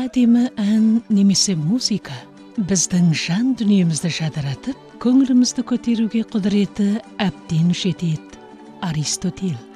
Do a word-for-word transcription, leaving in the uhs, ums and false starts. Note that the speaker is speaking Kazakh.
әдемі ән немесе музыка біздің жан дүниемізді жадыратып, көңілімізді көтеруге құдіреті әбден жетеді. Аристотель.